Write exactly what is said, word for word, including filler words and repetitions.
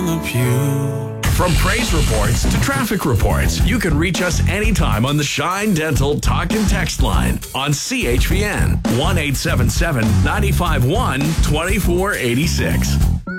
the pew. From praise reports to traffic reports, you can reach us anytime on the Shine Dental Talk and Text line on C H V N one eight seven seven, nine five one, two four eight six.